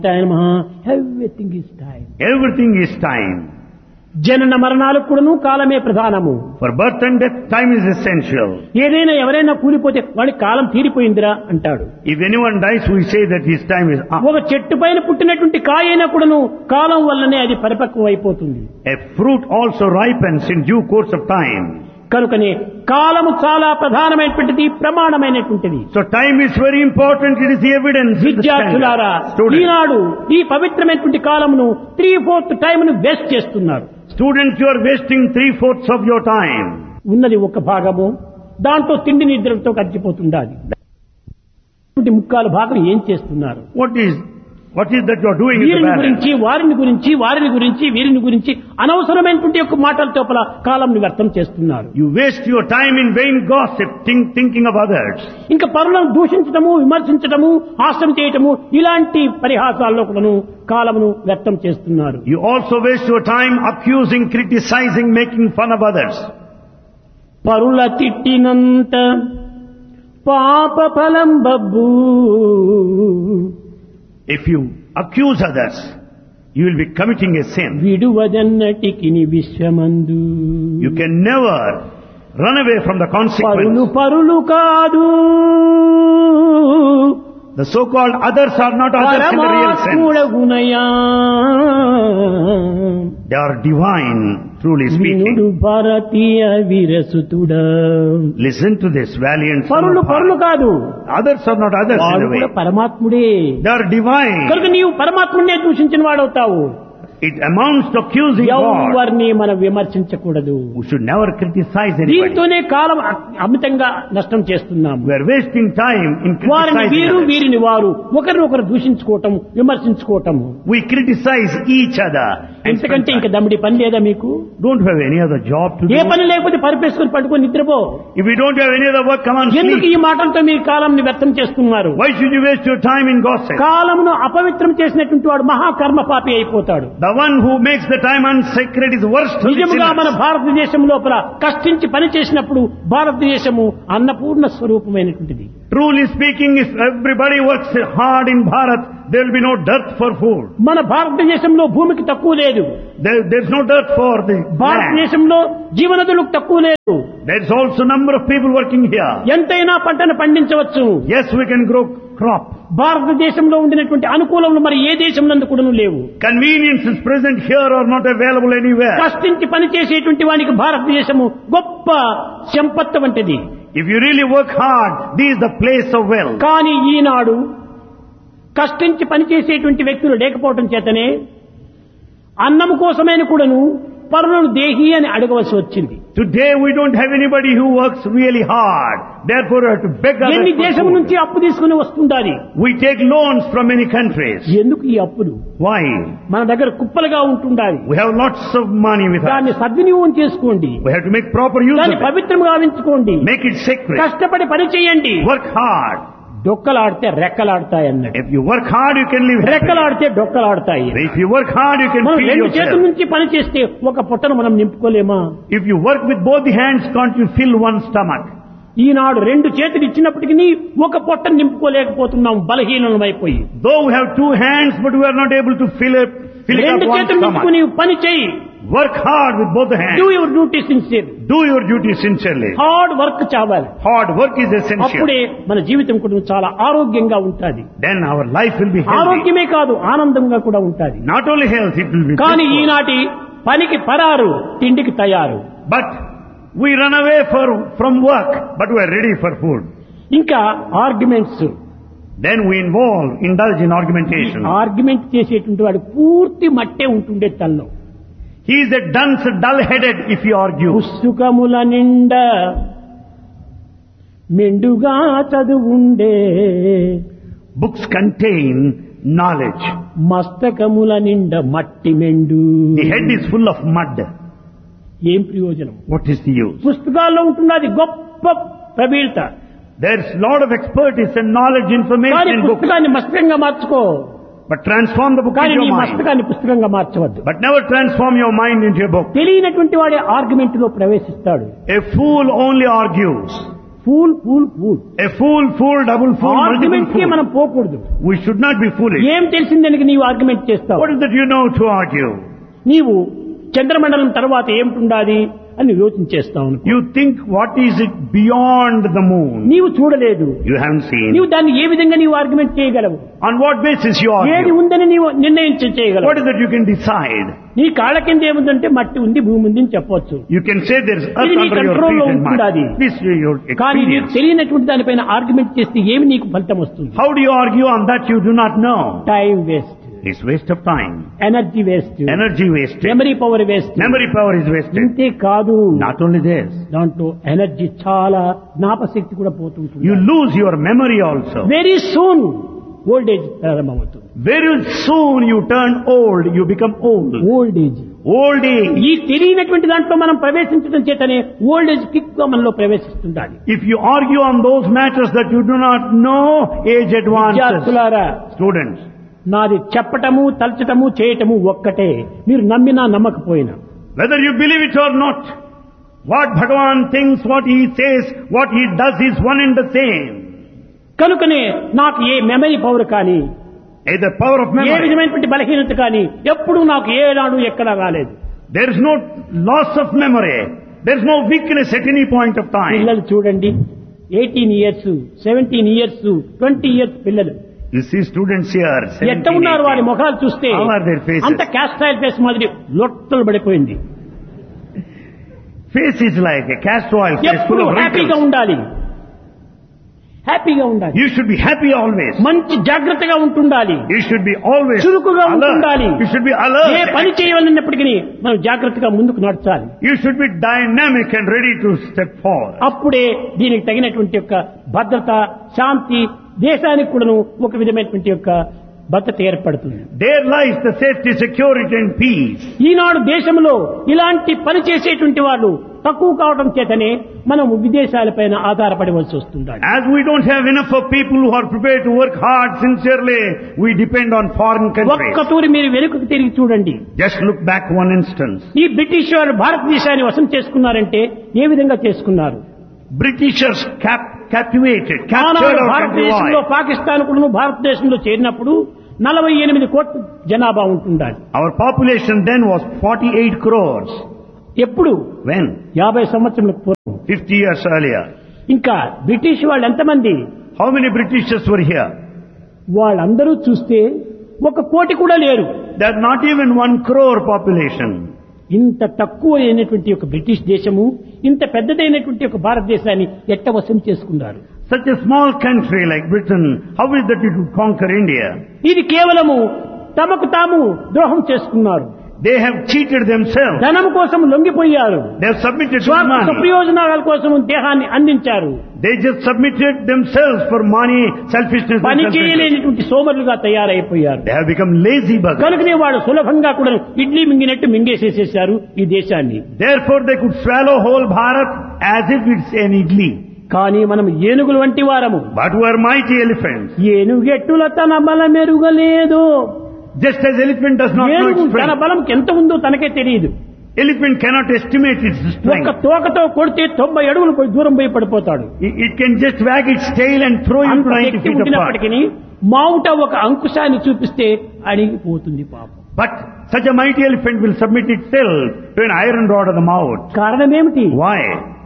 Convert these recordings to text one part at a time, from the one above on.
time, everything is time. Everything is time. జనన మరణాలకు కూడాను కాలమే ప్రధానము. For birth and death, time is essential. ఏదైనా ఎవరైనా కూలిపోతే వాడి కాలం తీరిపోయిందిరా అంటాడు. If anyone dies, we say that his time is up. ఒక చెట్టు పైన పుట్టినటువంటి కాయ అయినా కూడాను కాలం వల్లనే అది పరిపక్వం అయిపోతుంది. A fruit also ripens in due course of time. కనుకనే కాలము చాలా ప్రధానమైనటువంటిది, ప్రమాణమైనటువంటిది. So time is very important. It is the evidence. విద్యార్థులారా, ఈనాడు ఈ పవిత్రమైనటువంటి కాలమును 3/4 టైంను వేస్ట్ చేస్తున్నారు. Students, you are wasting 3/4 of your time. ఉన్నది ఒక భాగము, దాంట్లో తిండి నిద్రలతో గడిచిపోతుండాలి. ముక్కాలు భాగం ఏం చేస్తున్నారు? What is that you are doing in the వీరిని balance? గురించి, వారిని గురించి, వీరిని గురించి అనవసరమైనటువంటి యొక్క మాటల తోపల కాలంని వ్యర్థం చేస్తున్నారు. You waste your time in vain gossip, thinking of others. ఇంకా పరులను దూషించడము, విమర్శించడము, హాస్యం చేయటము, ఇలాంటి పరిహాసాల్లో కూడాను కాలమును వ్యర్థం చేస్తున్నారు. You also waste your time accusing, criticizing, making fun of others. పరుల తిట్టినంత పాప ఫలం Babbu. If you accuse others, you will be committing a sin. విడువదన్నటికి విశ్వమందు. You can never run away from the consequence. పరులు కాదు. The so-called others are not others in the real sense. They are divine, truly speaking. Bharatiya వీరసుతుడా. Listen to this valiant son పరులు of God. కాదు. Others are not others in the way. పరమాత్ముడే. They are divine. కనుక నీవు పరమాత్ముడినే దూషించిన వాడవుతావు. It amounts to accusing God. ఎవరిని మనం విమర్శించకూడదు. We should never criticize anybody. దీంతోనే కాలం అమితంగా నష్టం చేస్తున్నాము. We are wasting time in వారిని criticizing వీరు, others. వీరిని వారు, ఒకరినొకరు దూషించుకోవటం, విమర్శించుకోవటము. We criticize each other. ఎంతకంటే ఇంకా దమ్ముడి పని లేదా మీకు? Don't have any other job to A do. పని లేకపోతే పరిపేసుకొని పట్టుకొని నిద్రపో. If you don't have any other work, come on, ఎందుకు sleep. ఈ మాటలతో మీరు కాలంని వ్యర్థం చేస్తున్నారు? Why should you waste your time in gossip? కాలమును అపవిత్రం చేసినటువంటి వాడు మహాకర్మ పాపి అయిపోతాడు. The one who makes the time unsacred is worst of the నిజముగా మన sinners. భారతదేశం లోపల కష్టించి పని చేసినప్పుడు భారతదేశము Annapurna స్వరూపమైనటువంటిది. Truly speaking, if everybody works hard in Bharat, there will be no dearth for food. మన భారతదేశంలో భూమికి తక్కువ లేదు. There's no dearth for the land. భారతదేశంలో జీవనదులకు తక్కువ లేదు. There's also number of people working here. ఎంతైనా పంటను పండించవచ్చు. Yes, we can grow crop. భారతదేశంలో ఉండినటువంటి అనుకూలములు మరి ఏ దేశంలో కూడా లేవు. Conveniences present here are not available anywhere. కష్టించి పని చేసేటువంటి వానికి భారతదేశము గొప్ప సంపత్తు వంటిది. If you really work hard, this is the place of wealth. కానీ ఈనాడు కష్టించి పనిచేసేటువంటి వ్యక్తులు లేకపోవటం చేతనే అన్నము కోసమైన కూడాను పరులను దేహి అని అడగవలసి వచ్చింది. Today we don't have anybody who works really hard. Therefore we have to beg others ఎన్ని for దేశం food. నుంచి అప్పు తీసుకుని వస్తుండాలి. We take loans from many countries. ఎందుకు ఈ అప్పులు? Why? మన దగ్గర కుప్పలుగా ఉంటుండాలి. We have lots of money with us. దాన్ని సద్వినియోగం చేసుకోండి. We have to make proper use దాన్ని of it. పవిత్రంగా గావించుకోండి. Make it sacred. కష్టపడి పని చేయండి. Work hard. డొక్కలాడితే రెక్కలాడతాయి అన్నాడు. If you work hard, you can live happily. రెక్కలాడితే డొక్కలాడతాయి. If you work hard, you can మనం feed రెండు చేతుల yourself. నుంచి పని చేస్తే ఒక పొట్టను మనం నింపుకోలేమా? If you work with both the hands, can't you fill one stomach? ఈనాడు రెండు చేతులు ఇచ్చినప్పటికీ ఒక పొట్టను నింపుకోలేకపోతున్నాం, బలహీనమైపోయి. Though we have two hands, but we are not able to fill it రెండు up one చేతులు నింపుకుని stomach. పని చేయి. Work hard with both the hands. Do your duty sincere. Do your duty sincerely. Hard work చావాలి. Hard work is essential. అప్పుడే మన జీవితం కూడా చాలా ఆరోగ్యంగా ఉంటుంది. Then our life will be healthy. ఆరోగ్యమే కాదు, ఆనందంగా కూడా ఉంటుంది. Not only health, it will be కానీ peaceful. ఈనాటి పనికి పరారు, తిండికి తయారు. But we run away from work, but we are ready for food. ఇంకా arguments. Then we indulge in argumentation. Argument చేసేటువంటి వాడు పూర్తి మట్టే ఉంటుండే తల్లో. He is a dunce, dull-headed if he argues. పుస్తకముల నిండా మెండుగా చదువుండే. Books contain knowledge. మస్తకముల నిండా మట్టి మెండు. The head is full of mud. ఏం ప్రయోజనం? What is the use? పుస్తకాల్లో ఉంటున్నది గొప్ప ప్రబీళ్త. There's a lot of expertise and knowledge, కానీ information in books. పుస్తకాన్ని మస్తకంగా మార్చుకో. But transform the book కానీ into నీ your mind. మస్తకాన్ని పుస్తకంగా మార్చవద్దు. But never transform your mind into a book. తెలియనటువంటి వాడే ఆర్గ్యుమెంట్ లో ప్రవేశిస్తాడు. A fool only argues. Pool. A fool, double fool, multiple argument కి fool. మనం పోకూడదు. We should not be foolish. ఏం తెలిసిందని నీవు ఆర్గ్యుమెంట్ చేస్తావు? What is that you know to argue? నీవు చంద్రమండలం తర్వాత ఏమిటుండాలి అని యోచించేస్తావు. You think what is it beyond the moon? నీవు చూడలేదు. You haven't seen. నీవు దాన్ని ఏ విధంగా నీవు ఆర్గ్యుమెంట్ చేయగలవు? On what basis you ఏది argue? ఉందని నీవు నిర్ణయం చేయగలవు? What is that you can decide? నీ కాళ్ళ కింద ఏముందంటే మట్టి ఉంది, భూమి ఉంది అని చెప్పవచ్చు. You can say there is earth ఇది నీ under your కంట్రోల్లో feet and ఉంటుండాలి. mud. This is your కానీ నీకు experience. తెలియనటువంటి దానిపైన ఆర్గ్యుమెంట్ చేస్తే ఏమి నీకు ఫలితం వస్తుంది? How do you argue on that you do not know? Time waste, It's waste of time. Energy waste, Energy wasted. Memory power waste. Memory power is wasted. ఇంతే కాదు, Not only this, దాంట్లో energy చాలా, జ్ఞాపశక్తి కూడా పోతుంటుంది. you lose your memory also. Very soon old age ప్రారంభమవుతుంది. Very soon you turn old, you become old. Old age Old age. ఈ తెలియనటువంటి దాంట్లో మనం ప్రవేశించడం చేతనే ఓల్డ్ ఏజ్ కిక్ గా మనలో ప్రవేశిస్తుండాలి. If you argue on those matters that you do not know, age advances. విద్యార్థులారా, Students, నాది చెప్పటము, తలచటము, చేయటము ఒక్కటే. మీరు నమ్మినా నమ్మకపోయినా. whether you believe it or not, what Bhagavan thinks, what he says, what he does is one and the same. కనుకనే నాకు ఏ memory power కానీ, Either power of A memory. విధమైనటువంటి బలహీనత కానీ ఎప్పుడు నాకు ఏనాడు ఎక్కడా రాలేదు. There is no loss of memory. There is no weakness at any point of time. పిల్లలు చూడండి, 18 years, 17 years, 20 years పిల్లలు You see students here, 17, ఎట్ట ఉన్నారు? వారి 18. ముఖాలు చూస్తే How are their faces? అంత క్యాస్ట్రైల్ ఫేస్ మాదిరి లొట్టలు పడిపోయింది. Face is like a cast oil face full ఎప్పుడు of హ్యాపీగా wrinkles. ఉండాలి, హ్యాపీగా ఉండాలి. You should be happy always. మంచి జాగ్రత్తగా ఉంటుండాలి. You should be always చురుకుగా ఉంటుండాలి. alert. You should be A alert. పని చేయవలన్నప్పటికీ మనం జాగ్రత్తగా ముందుకు నడచాలి. You should be dynamic and ready to step forward. అప్పుడే దీనికి తగినటువంటి యొక్క భద్రత, శాంతి, దేశానికి కూడాను ఒక విధమైనటువంటి యొక్క భద్రత ఏర్పడుతుంది. There lies the safety, security and peace. ఈనాడు దేశంలో ఇలాంటి పని చేసేటువంటి వాళ్ళు తక్కువ కావడం చేతనే మనం విదేశాలపైన ఆధారపడవలసి వస్తుంది. As we don't have enough of people who are prepared to work hard sincerely, we depend on foreign countries. ఒక్క తూరి మీరు వెనుకకు తిరిగి చూడండి. Just look back one instance. ఈ బ్రిటిష్ వారు భారతదేశాన్ని వశం చేసుకున్నారంటే ఏ విధంగా చేసుకున్నారు? Britishers captured ఆనాడు our country. భారతదేశంలో Why? పాకిస్తాన్ కూడా భారతదేశంలో చేరినప్పుడు 48 కోట్ల జనాభా ఉంటుండాలి. Our population then was 48 crores. ఎప్పుడు? When? 50 సంవత్సరాలకు పూర్వం. 50 years earlier. ఇంకా బ్రిటిష్ వాళ్ళు ఎంతమంది? How many Britishers were here? వాళ్ళందరూ చూస్తే 1 కోటి కూడా లేరు. There are not even 1 crore population. ఇంత తక్కువ అయినటువంటి ఒక బ్రిటిష్ దేశము ఇంత పెద్దదైనటువంటి ఒక భారతదేశాన్ని ఎట్ట వశం చేసుకున్నారు? Such a small country like Britain, how is that it would conquer India? ఇది కేవలము తమకు తాము ద్రోహం చేసుకున్నారు. They have cheated themselves. ధనం కోసం లొంగిపోయారు. They have submitted to స్వార్థ money. ప్రయోజనాల కోసం దేహాన్ని అందించారు. They just submitted themselves for money, selfishness and పని selfishness. చేయలేనటువంటి సోమరులుగా తయారైపోయారు. They have become lazy buggers. కనుకనే వాడు సులభంగా కూడా ఇడ్లీ మింగినట్టు మింగేసేసేసారు ఈ దేశాన్ని. Therefore they could swallow whole Bharat as if it's an idli. కానీ మనం ఏనుగులు వంటి వారము. But we are mighty elephants. ఏనుగెట్టుల తన బలం ఎరుగలేదు. Just as elephant does not know ఏనుగు its తన strength. బలం ఎంత ఉందో తనకే తెలియదు. Elephant cannot estimate its ఒక్క strength. తోకతో కొడితే 90 అడుగులు పోయి దూరం పోయి పడిపోతాడు. It can just wag its tail and throw you అంత 90 శక్తి feet apart. ఉండినప్పటికీ మావుట ఒక అంకుశాన్ని చూపిస్తే అడిగిపోతుంది పాపం. But such a mighty elephant will submit itself to an iron rod of the mouth. కారణం ఏమిటి? Why?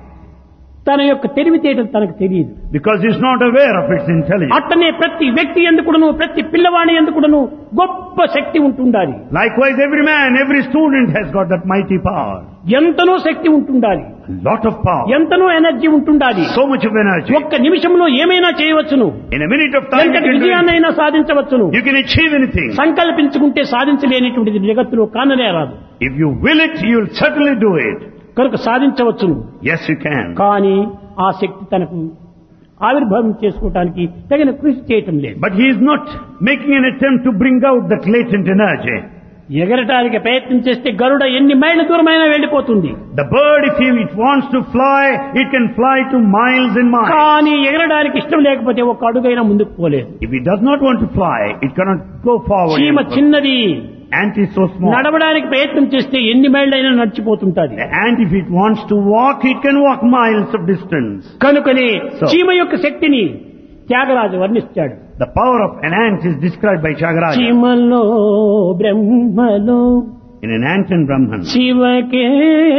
తన యొక్క తెలివితేటలు తనకు తెలియదు. Because it's not aware of its intelligence. అట్టనే ప్రతి వ్యక్తి ఎందుకును, ప్రతి పిల్లవాడి ఎందుకును గొప్ప శక్తి ఉంటుండాలి. Likewise, every man, every student has got that mighty power. ఎంతనో శక్తి ఉంటుండాలి, A lot of power. ఎంతనో ఎనర్జీ ఉంటుండాలి. So much of energy. ఒక్క నిమిషంలో ఏమైనా చేయవచ్చును. In a minute of time, you ఎంతటి can do it. విజయాన్నైనా సాధించవచ్చును. You can achieve anything. సంకల్పించుకుంటే సాధించలేనిటువంటిది జగత్తులో కాననేరాదు. If you will it, you will certainly do it. కనుక సాధించవచ్చును. Yes, you can. కానీ ఆ శక్తి తనకు ఆవిర్భావం చేసుకోవటానికి తగిన కృషి చేయటం లేదు. But he is not making an attempt to bring out that latent energy. ఎగరటానికి ప్రయత్నం చేస్తే గరుడ ఎన్ని మైళ్ళ దూరమైనా వెళ్ళిపోతుంది. The bird, if it wants to fly, it can fly to miles and miles. కానీ ఎగరడానికి ఇష్టం లేకపోతే ఒక అడుగైనా ముందుకు పోలేదు. If it does not want to fly, it cannot go forward. చీమ చిన్నది, ant is so small. నడవడానికి ప్రయత్నం చేస్తే ఎన్ని మైళ్ళైనా నడిచిపోతుంటది. The ant, if it wants to walk, it can walk miles of distance. కనుకనే So- చీమ యొక్క శక్తిని Tyagaraju వర్ణిస్తాడు. The power of an ant is described by Tyagaraja చీమలో బ్రహ్మలో in an ant and Brahman.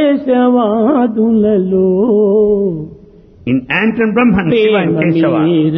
శివకేశవాదులలో In ant and Brahman, Shiva and Keshava.